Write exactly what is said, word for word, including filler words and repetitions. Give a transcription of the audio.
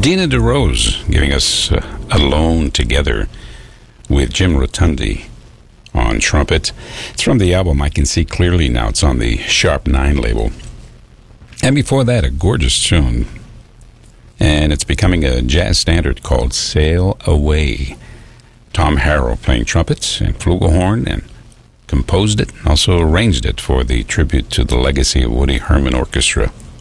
Dina DeRose giving us uh, Alone Together with Jim Rotundi on trumpet. It's from the album I Can See Clearly Now. It's on the Sharp Nine label. And before that, a gorgeous tune. And it's becoming a jazz standard called Sail Away. Tom Harrell playing trumpets and flugelhorn, and composed it, also arranged it for the tribute to the legacy of Woody Herman Orchestra.